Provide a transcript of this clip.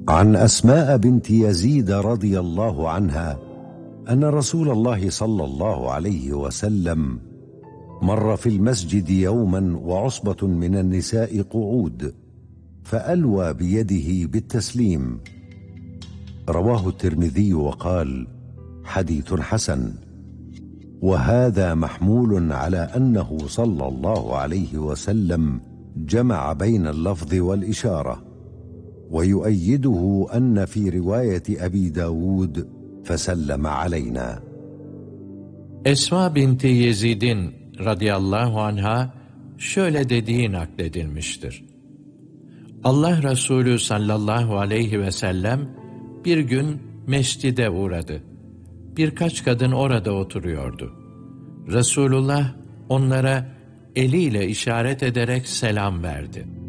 عن أسماء بنت يزيد رضي الله عنها أن رسول الله صلى الله عليه وسلم مر في المسجد يوما وعصبة من النساء قعود، فألوى بيده بالتسليم. رواه الترمذي وقال: حديث حسن. وهذا محمول على أنه صلى الله عليه وسلم جمع بين اللفظ والإشارة، ويؤيده أن في رواية أبي داود: فسلم علينا. Esma binti Yezid'in radıyallahu anha şöyle dediği nakledilmiştir. Allah Resulü sallallahu aleyhi ve sellem bir gün mescide uğradı. Birkaç kadın orada oturuyordu. Resulullah onlara eliyle işaret ederek selam verdi.